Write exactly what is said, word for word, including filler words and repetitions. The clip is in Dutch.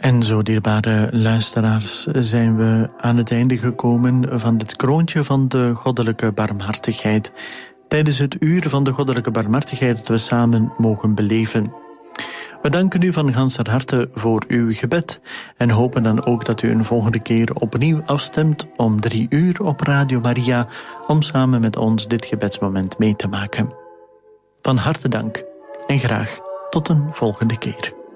En zo, dierbare luisteraars, zijn we aan het einde gekomen van dit kroontje van de goddelijke barmhartigheid. Tijdens het uur van de goddelijke barmhartigheid dat we samen mogen beleven. We danken u van ganser harte voor uw gebed en hopen dan ook dat u een volgende keer opnieuw afstemt om drie uur op Radio Maria om samen met ons dit gebedsmoment mee te maken. Van harte dank en graag tot een volgende keer.